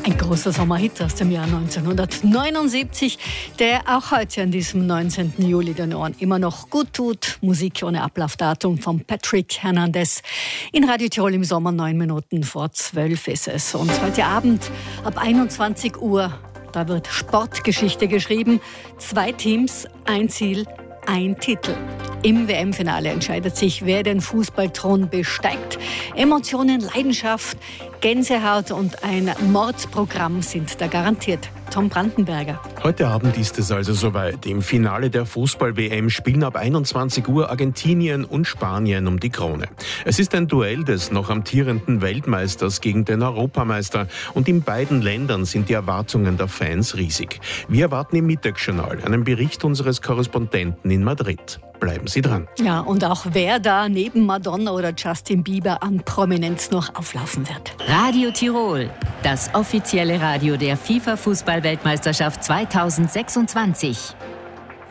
Ein großer Sommerhit aus dem Jahr 1979, der auch heute an diesem 19. Juli den Ohren immer noch gut tut. Musik ohne Ablaufdatum von Patrick Hernandez. In Radio Tirol im Sommer 9 Minuten vor 12 ist es. Und heute Abend ab 21 Uhr, da wird Sportgeschichte geschrieben. 2 Teams, ein Ziel, ein Titel. Im WM-Finale entscheidet sich, wer den Fußballthron besteigt. Emotionen, Leidenschaft, Gänsehaut und ein Mordprogramm sind da garantiert. Tom Brandenberger. Heute Abend ist es also soweit. Im Finale der Fußball-WM spielen ab 21 Uhr Argentinien und Spanien um die Krone. Es ist ein Duell des noch amtierenden Weltmeisters gegen den Europameister. Und in beiden Ländern sind die Erwartungen der Fans riesig. Wir erwarten im Mittagsjournal einen Bericht unseres Korrespondenten in Madrid. Bleiben Sie dran. Ja, und auch wer da neben Madonna oder Justin Bieber an Prominenz noch auflaufen wird. Radio Tirol, das offizielle Radio der FIFA-Fußball-Weltmeisterschaft 2026.